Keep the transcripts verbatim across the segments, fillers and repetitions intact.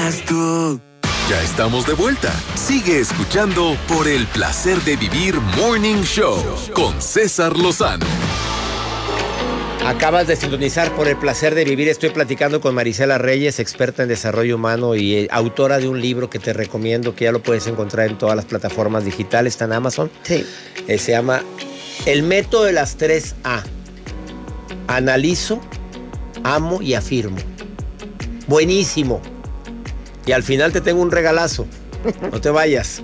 faltas tú. Ya estamos de vuelta. Sigue escuchando Por el Placer de Vivir Morning Show con César Lozano. Acabas de sintonizar Por el Placer de Vivir. Estoy platicando con Marisela Reyes, experta en desarrollo humano y eh, autora de un libro que te recomiendo, que ya lo puedes encontrar en todas las plataformas digitales. Está en Amazon. Sí. Eh, se llama El método de las tres A. Analizo, amo y afirmo. Buenísimo. Y al final te tengo un regalazo. No te vayas.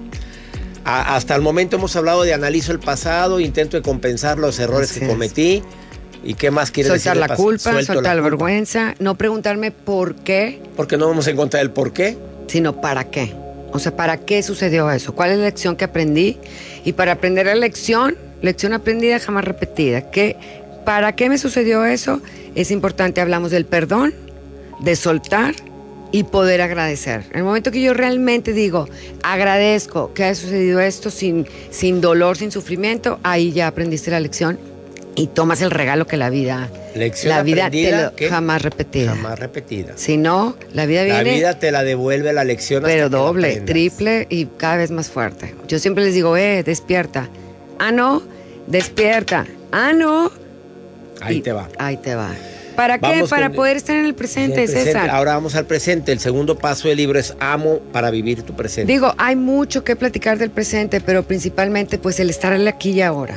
A, hasta el momento hemos hablado de analizo el pasado, intento de compensar los errores Así que es. cometí. ¿Y qué más quieres decir? Soltar la pas- culpa, Suelto soltar la culpa. vergüenza, no preguntarme por qué, Porque no vamos a encontrar el por qué. sino para qué. O sea, ¿para qué sucedió eso? ¿Cuál es la lección que aprendí? Y para aprender la lección, lección aprendida jamás repetida. ¿Qué, ¿Para qué me sucedió eso? Es importante, hablamos del perdón, de soltar y poder agradecer. En el momento que yo realmente digo, agradezco que haya sucedido esto sin, sin dolor, sin sufrimiento, ahí ya aprendiste la lección y tomas el regalo que la vida, Lección la vida te aprendida lo, que jamás repetida. Jamás repetida. Si no, la vida La viene, vida te la devuelve la lección hasta pero que la doble, aprendas. triple y cada vez más fuerte. Yo siempre les digo, eh, despierta. Ah, no, despierta. Ah, no. Ahí Y te va. Ahí te va. ¿Para qué? Vamos Para con- poder estar en el presente, El presente. César. Ahora vamos al presente. El segundo paso del libro es amo para vivir tu presente. Digo, hay mucho que platicar del presente, pero principalmente pues el estar aquí y ahora.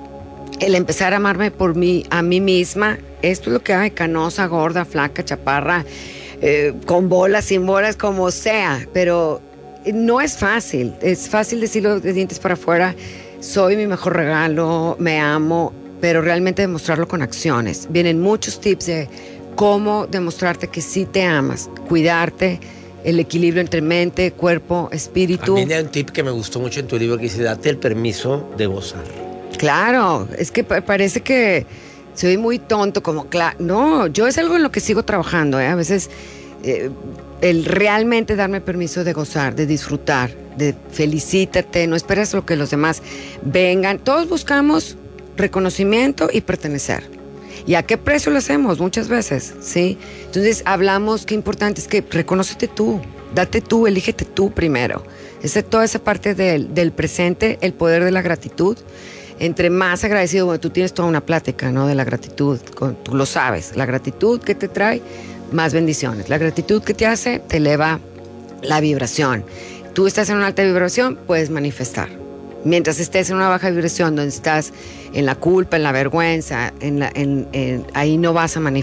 El empezar a amarme por mí, a mí misma. Esto es lo que hay, canosa, gorda, flaca, chaparra, eh, con bolas, sin bolas, como sea. Pero no es fácil. Es fácil decirlo de dientes para afuera. Soy mi mejor regalo, me amo, pero realmente demostrarlo con acciones. Vienen muchos tips de cómo demostrarte que sí te amas, cuidarte, el equilibrio entre mente, cuerpo, espíritu. También hay un tip que me gustó mucho en tu libro que dice, date el permiso de gozar. Claro, es que pa- parece que soy muy tonto, como, cla- no, yo es algo en lo que sigo trabajando, ¿eh? A veces eh, el realmente darme permiso de gozar, de disfrutar, de felicítate, no esperes lo que los demás vengan. Todos buscamos reconocimiento y pertenecer. ¿Y a qué precio lo hacemos? Muchas veces, ¿sí? Entonces hablamos, qué importante es que reconócete tú, date tú, elígete tú primero. Esa, toda esa parte del, del presente, el poder de la gratitud. Entre más agradecido, bueno, tú tienes toda una plática, ¿no? De la gratitud, con- tú lo sabes. La gratitud que te trae, más bendiciones. La gratitud que te hace, te eleva la vibración. Tú estás en una alta vibración, puedes manifestar. Mientras estés en una baja vibración, donde estás en la culpa, en la vergüenza, en la, en, en- ahí no vas a manifestar.